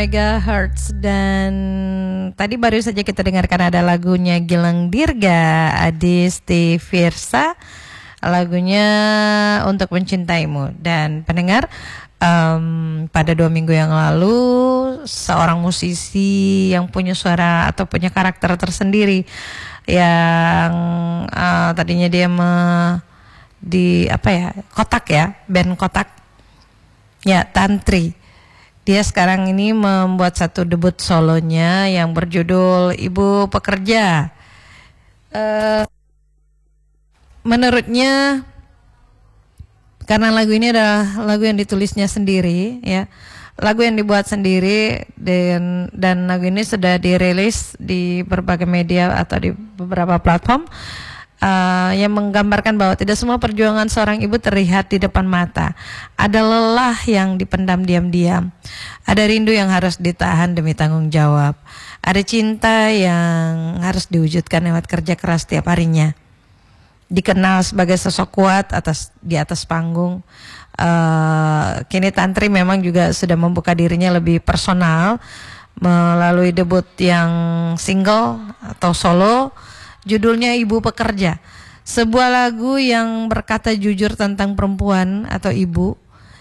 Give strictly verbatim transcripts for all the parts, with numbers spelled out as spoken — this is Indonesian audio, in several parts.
megahertz. Dan tadi baru saja kita dengarkan ada lagunya Gilang Dirga, Adisti Firsa, lagunya Untuk Mencintaimu. Dan pendengar, um, pada dua minggu yang lalu seorang musisi yang punya suara atau punya karakter tersendiri, yang uh, tadinya dia me, di apa ya, Kotak ya, band Kotak ya, Tantri. Dia sekarang ini membuat satu debut solonya yang berjudul Ibu Pekerja. Uh, menurutnya, karena lagu ini adalah lagu yang ditulisnya sendiri, ya, lagu yang dibuat sendiri, dan dan lagu ini sudah dirilis di berbagai media atau di beberapa platform. Uh, yang menggambarkan bahwa tidak semua perjuangan seorang ibu terlihat di depan mata. Ada lelah yang dipendam diam-diam. Ada rindu yang harus ditahan demi tanggung jawab. Ada cinta yang harus diwujudkan lewat kerja keras setiap harinya. Dikenal sebagai sosok kuat atas di atas panggung. Uh, kini Tantri memang juga sudah membuka dirinya lebih personal melalui debut yang single atau solo. Judulnya Ibu Pekerja, sebuah lagu yang berkata jujur tentang perempuan atau ibu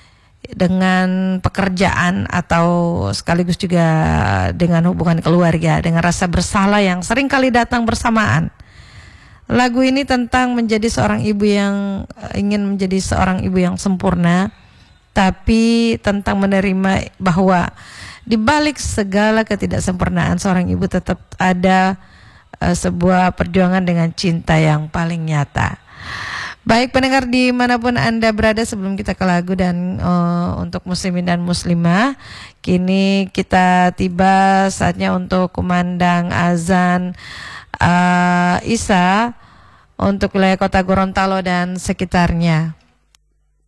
dengan pekerjaan atau sekaligus juga dengan hubungan keluarga, dengan rasa bersalah yang sering kali datang bersamaan. Lagu ini tentang menjadi seorang ibu yang ingin menjadi seorang ibu yang sempurna, tapi tentang menerima bahwa di balik segala ketidaksempurnaan seorang ibu tetap ada sebuah perjuangan dengan cinta yang paling nyata. Baik pendengar dimanapun Anda berada, sebelum kita ke lagu dan uh, untuk muslimin dan muslimah, kini kita tiba saatnya untuk kumandang azan uh, Isya untuk wilayah kota Gorontalo dan sekitarnya.